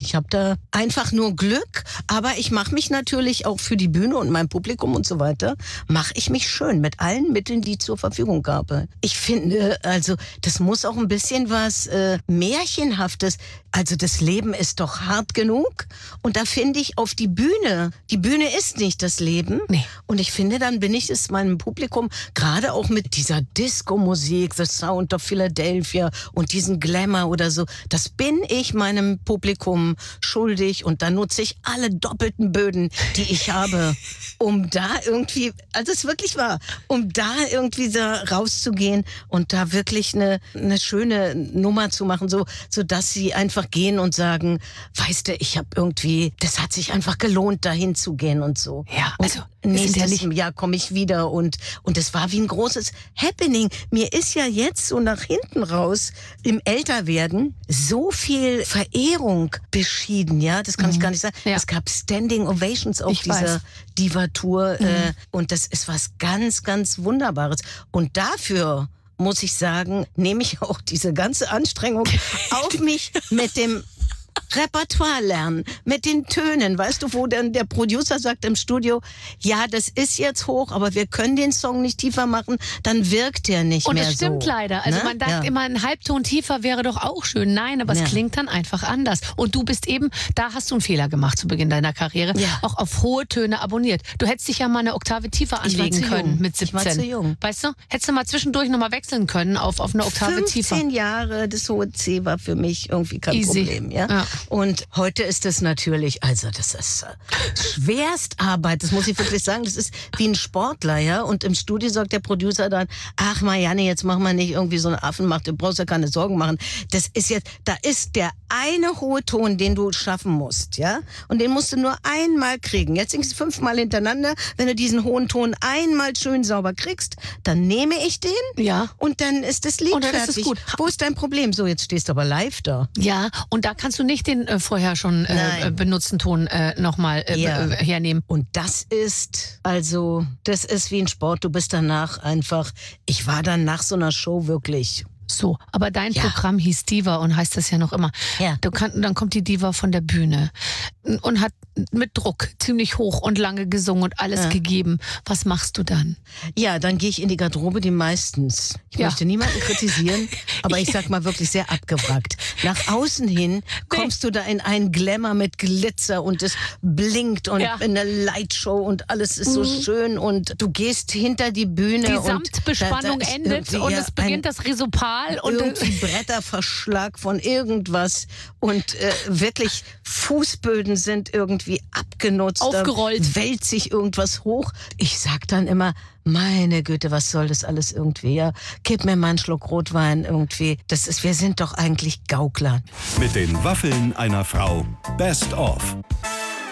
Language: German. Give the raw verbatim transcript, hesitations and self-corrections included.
Ich habe da einfach nur Glück, aber ich mache mich natürlich auch für die Bühne und mein Publikum und so weiter, mache ich mich schön mit allen Mitteln, die ich zur Verfügung habe. Ich finde, also das muss auch ein bisschen was äh, Märchenhaftes, also das Leben ist doch hart genug und da finde ich auf die Bühne, die Bühne ist nicht das Leben Nee. und ich finde, dann bin ich es meinem Publikum, gerade auch mit dieser Disco-Musik, The Sound of Philadelphia und diesen Glamour oder so, das bin ich meinem Publikum schuldig und dann nutze ich alle doppelten Böden, die ich habe, um da irgendwie, also es ist wirklich wahr, um da irgendwie da rauszugehen und da wirklich eine, eine schöne Nummer zu machen, so, so dass sie einfach gehen und sagen, weißt du, ich habe irgendwie, das hat sich einfach gelohnt, dahin zu gehen und so. Ja, also und nächstes ja nicht Jahr komme ich wieder und und es war wie ein großes Happening. Mir ist ja jetzt so nach hinten raus im Älterwerden so viel Verehrung beschieden, ja, das kann mhm. ich gar nicht sagen. Ja. Es gab Standing Ovations auf Ich dieser weiß. Diva-Tour Mhm. äh, und das ist was ganz, ganz Wunderbares. Und dafür muss ich sagen, nehme ich auch diese ganze Anstrengung auf mich mit dem Repertoire lernen, mit den Tönen, weißt du, wo dann der Producer sagt im Studio, ja, das ist jetzt hoch, aber wir können den Song nicht tiefer machen, dann wirkt der nicht Und mehr das stimmt so. leider. Also Ne? man dachte Ja. immer, ein Halbton tiefer wäre doch auch schön. Nein, aber Ja. es klingt dann einfach anders. Und du bist eben, da hast du einen Fehler gemacht zu Beginn deiner Karriere, Ja. auch auf hohe Töne abonniert. Du hättest dich ja mal eine Oktave tiefer Ich war anlegen zu können jung. mit Ich war siebzehn. zu jung. Weißt du, hättest du mal zwischendurch nochmal wechseln können auf, auf eine Oktave tiefer. fünfzehn Jahre, das hohe C war für mich irgendwie kein Easy. Problem. Ja? Ja. Und heute ist es natürlich, also das ist äh, Schwerstarbeit, das muss ich wirklich sagen, das ist wie ein Sportler, ja. Und im Studio sagt der Producer dann, ach Marianne, jetzt mach mal nicht irgendwie so eine Affenmacht, du brauchst ja keine Sorgen machen. Das ist jetzt, da ist der eine hohe Ton, den du schaffen musst, ja. Und den musst du nur einmal kriegen. Jetzt singst du fünfmal hintereinander. Wenn du diesen hohen Ton einmal schön sauber kriegst, dann nehme ich den Ja. und dann ist das Lied Und dann ist es fertig. gut. Wo ist dein Problem? So, jetzt stehst du aber live da. Ja, und da kannst du nicht den äh, vorher schon äh, Nein. äh, benutzten Ton äh, nochmal äh, Ja. äh, hernehmen. Und das ist, also, das ist wie ein Sport. Du bist danach einfach, ich war dann nach so einer Show wirklich. So, aber dein Ja. Programm hieß Diva und heißt das ja noch immer. Ja. Du kann, dann kommt die Diva von der Bühne und hat mit Druck ziemlich hoch und lange gesungen und alles Ja. gegeben. Was machst du dann? Ja, dann gehe ich in die Garderobe, die meistens. Ich Ja. möchte niemanden kritisieren, aber ich sag mal wirklich sehr abgewrackt. Nach außen hin kommst du da in einen Glamour mit Glitzer und es blinkt und Ja. in der Lightshow und alles ist so schön und du gehst hinter die Bühne. Die und Samtbespannung da, da ist endet irgendwie, und ja, es beginnt ein, das Resopal und irgendwie Bretterverschlag von irgendwas und äh, wirklich Fußböden sind irgendwie abgenutzt. Aufgerollt. Da wälzt sich irgendwas hoch. Ich sag dann immer, meine Güte, was soll das alles irgendwie? Ja, gib mir mal einen Schluck Rotwein irgendwie. Das ist, wir sind doch eigentlich Gaukler. Mit den Waffeln einer Frau. Best of.